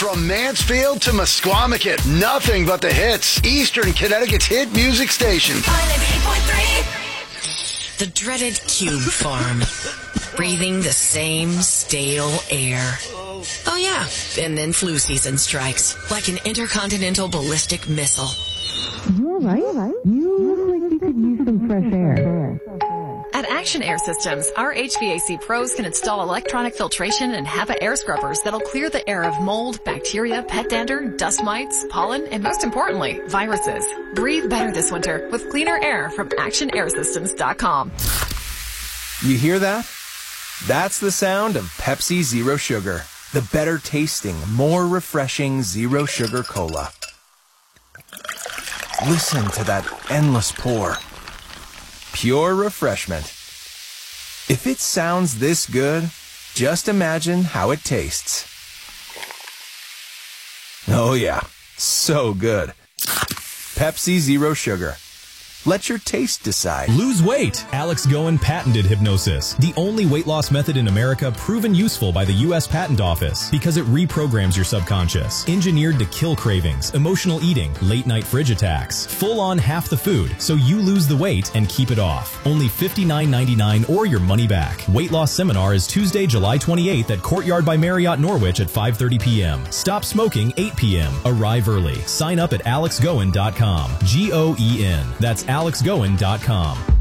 From Mansfield to Musquamaket, nothing but the hits. Eastern Connecticut's hit music station. 98.3. The dreaded Cube Farm. Breathing the same stale air. Oh yeah, and then flu season strikes like an intercontinental ballistic missile. You're right. You look like you could use some fresh air. At Action Air Systems, our HVAC pros can install electronic filtration and HEPA air scrubbers that'll clear the air of mold, bacteria, pet dander, dust mites, pollen, and most importantly, viruses. Breathe better this winter with cleaner air from ActionAirSystems.com. You hear that? That's the sound of Pepsi Zero Sugar, the better tasting, more refreshing Zero Sugar Cola. Listen to that endless pour. Pure refreshment. If it sounds this good, just imagine how it tastes. Oh yeah, so good. Pepsi Zero Sugar. Let your taste decide. Lose weight. Alex Goen patented hypnosis, the only weight loss method in America proven useful by the U.S. Patent Office because it reprograms your subconscious. Engineered to kill cravings, emotional eating, late-night fridge attacks. Full on half the food, so you lose the weight and keep it off. Only $59.99 or your money back. Weight loss seminar is Tuesday, July 28th at Courtyard by Marriott Norwich at 5:30 p.m. Stop smoking 8 p.m. Arrive early. Sign up at alexgoen.com. Goen. That's alexgoen.com.